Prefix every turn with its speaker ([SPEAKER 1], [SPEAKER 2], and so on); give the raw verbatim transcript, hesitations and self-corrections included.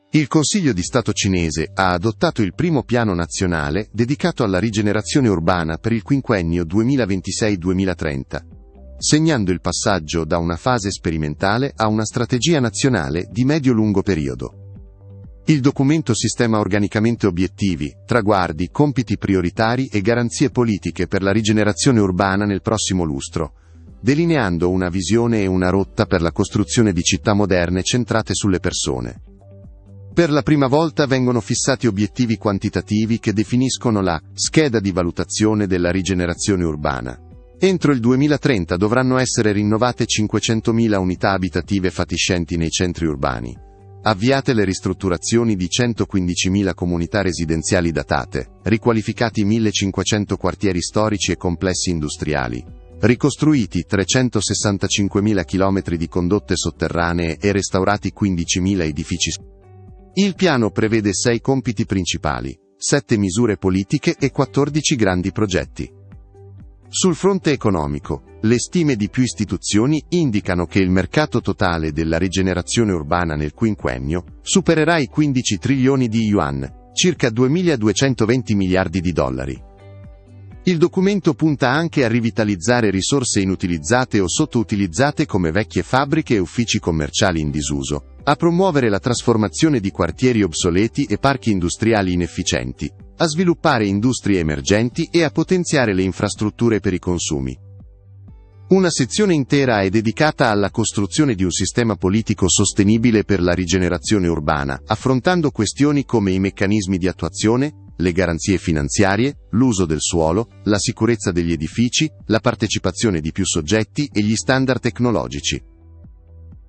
[SPEAKER 1] Il Consiglio di Stato cinese ha adottato il primo piano nazionale dedicato alla rigenerazione urbana per il quinquennio duemilaventisei duemilatrenta, segnando il passaggio da una fase sperimentale a una strategia nazionale di medio-lungo periodo. Il documento sistema organicamente obiettivi, traguardi, compiti prioritari e garanzie politiche per la rigenerazione urbana nel prossimo lustro, delineando una visione e una rotta per la costruzione di città moderne centrate sulle persone. Per la prima volta vengono fissati obiettivi quantitativi che definiscono la scheda di valutazione della rigenerazione urbana. Entro il duemilatrenta dovranno essere rinnovate cinquecentomila unità abitative fatiscenti nei centri urbani, avviate le ristrutturazioni di centoquindicimila comunità residenziali datate, riqualificati millecinquecento quartieri storici e complessi industriali, ricostruiti trecentosessantacinquemila chilometri di condotte sotterranee e restaurati quindicimila edifici. Il piano prevede sei compiti principali, sette misure politiche e quattordici grandi progetti. Sul fronte economico, le stime di più istituzioni indicano che il mercato totale della rigenerazione urbana nel quinquennio supererà i quindici trilioni di yuan, circa duemiladuecentoventi miliardi di dollari. Il documento punta anche a rivitalizzare risorse inutilizzate o sottoutilizzate come vecchie fabbriche e uffici commerciali in disuso, a promuovere la trasformazione di quartieri obsoleti e parchi industriali inefficienti, a sviluppare industrie emergenti e a potenziare le infrastrutture per i consumi. Una sezione intera è dedicata alla costruzione di un sistema politico sostenibile per la rigenerazione urbana, affrontando questioni come i meccanismi di attuazione, le garanzie finanziarie, l'uso del suolo, la sicurezza degli edifici, la partecipazione di più soggetti e gli standard tecnologici.